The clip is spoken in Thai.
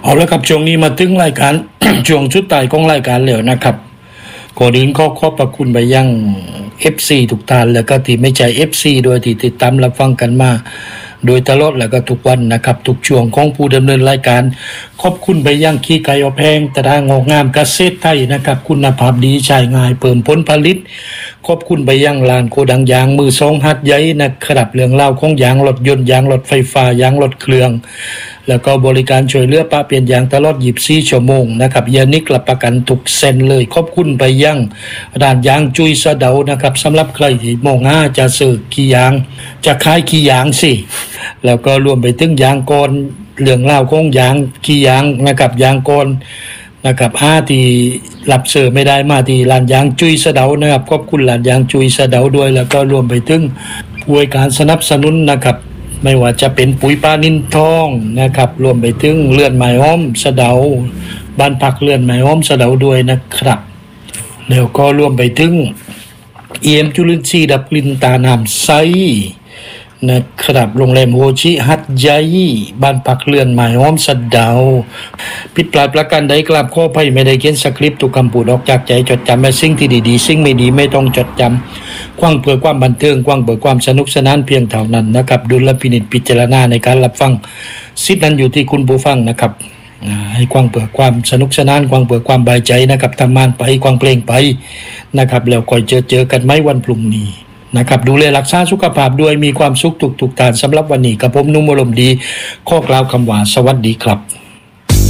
เอาละครับช่วงนี้มาถึงรายการ ช่วงชุดไต่ของรายการแล้วนะครับก่อนอื่นขอบพระคุณไปยัง FC ทุกท่านแล้วก็ที่ไม่ใช่ FC โดยที่ติดตามรับฟังกันมาโดยตลอดแล้วก็ทุกวันนะครับทุกช่วงของผู้ดำเนินรายการขอบคุณไปยังขี้ไก่อบแห้งตรางอกงามเกษตรไทยนะครับคุณภาพดีใช้ง่ายเพิ่มผลผลิตขอบคุณไปยังร้านโกดังยางมือสองหัดใหญ่นะครับเรื่องเล่าของยางรถยนต์ยางรถไฟฟ้ายางรถเครื่องแล้วก็บริการช่วยเหลือปะเปลี่ยนยางตลอด24ชั่วโมงนะครับยานิกรับประกันทุกเส้นเลยขอบคุณไปยังร้านยางจุยสะเดานะครับสำหรับใครที่มองหาจะซื้อขี้ยางจะขายขี้ยางสิแล้วก็รวมไปถึงยางก้อนเรื่องเล่าของยางขี้ยางนะครับยางก้อนนะครับที่รับเสิร์ฟไม่ได้มาที่ร้านยางจุยสะเดานะครับขอบคุณร้านยางจุยสะเดาด้วยแล้วก็รวมไปถึงผู้ให้การสนับสนุนนะครับไม่ว่าจะเป็นปุ๋ยปลานินทองนะครับรวมไปถึงเลื่อนไม้อ้อมสะเดาบ้านพักเลื่อนไม้อ้อมสะเดาด้วยนะครับแล้วก็รวมไปถึงจุลินทรีย์ดับกลิ่นตาน้ำใสนะครับโรงแรมโฮชิฮัตใหญ่บ้านพักเลื่อนไม้อ้อมสะเดาผิดพลาดประการใดกราบขออภัยไม่ได้เขียนสคริปต์ทุกคำพูดออกจากใจจดจำและสิ่งที่ดีๆสิ่งไม่ดีไม่ต้องจดจำกว้างเพื่อความบันเทิงกว้างเพื่อความสนุกสนานเพียงเท่านั้นนะครับดุลพินิจพิจารณาในการรับฟังสิทธินั้นอยู่ที่คุณผู้ฟังนะครับให้กว้างเพื่อความสนุกสนานกว้างเพื่อความบายใจนะครับทำงานไปกว้างเพลงไปนะครับแล้วค่อยเจอกันไหมวันพรุ่งนี้นะครับดูแลรักษาสุขภาพด้วยมีความสุขทุกๆท่านสำหรับวันนี้กับผมนุ่มอารมณ์ดีขอกล่าวคำว่าสวัสดีครับ